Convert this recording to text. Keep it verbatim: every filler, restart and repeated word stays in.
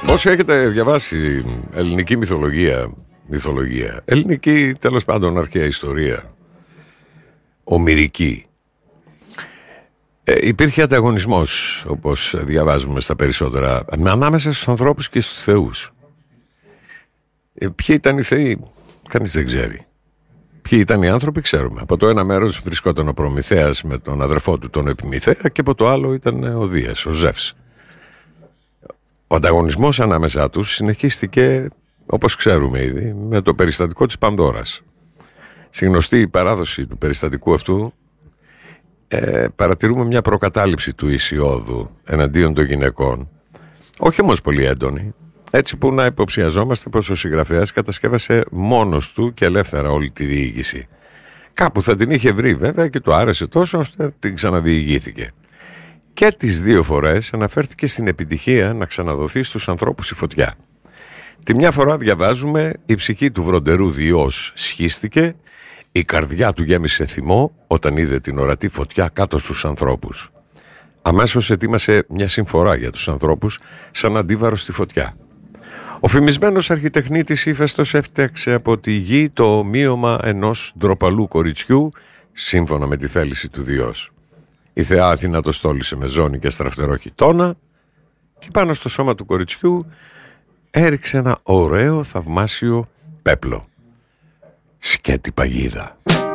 Όσοι έχετε διαβάσει ελληνική μυθολογία, μυθολογία, ελληνική τέλος πάντων αρχαία ιστορία, ομηρική, ε, υπήρχε ανταγωνισμός, όπως διαβάζουμε στα περισσότερα, ανάμεσα στους ανθρώπους και στους θεούς. Ε, ποιοι ήταν οι θεοί, κανείς δεν ξέρει. Ποιοι ήταν οι άνθρωποι, ξέρουμε. Από το ένα μέρος βρισκόταν ο Προμηθέας με τον αδερφό του τον Επιμηθέα και από το άλλο ήταν ο Δίας, ο Ζεύς. Ο ανταγωνισμός ανάμεσά τους συνεχίστηκε, όπως ξέρουμε ήδη, με το περιστατικό της Πανδώρας. Στη γνωστή παράδοση του περιστατικού αυτού ε, παρατηρούμε μια προκατάληψη του Ησιώδου εναντίον των γυναικών, όχι όμως πολύ έντονη, έτσι που να υποψιαζόμαστε πως ο συγγραφέας κατασκεύασε μόνος του και ελεύθερα όλη τη διοίκηση. Κάπου θα την είχε βρει βέβαια και του άρεσε τόσο ώστε την ξαναδιηγήθηκε. Και τις δύο φορές αναφέρθηκε στην επιτυχία να ξαναδοθεί στους ανθρώπους η φωτιά. Τη μια φορά διαβάζουμε η ψυχή του βροντερού Διός σχίστηκε, η καρδιά του γέμισε θυμό όταν είδε την ορατή φωτιά κάτω στους ανθρώπους. Αμέσως ετοίμασε μια συμφορά για τους ανθρώπους σαν αντίβαρο στη φωτιά. Ο φημισμένος αρχιτεχνίτης Ήφαιστος έφτιαξε από τη γη το ομοίωμα ενός ντροπαλού κοριτσιού σύμφωνα με τη θέληση του Διός. Η θεά Αθηνά το στόλισε με ζώνη και στραφτερό χιτώνα και πάνω στο σώμα του κοριτσιού έριξε ένα ωραίο θαυμάσιο πέπλο. Σκέτη παγίδα.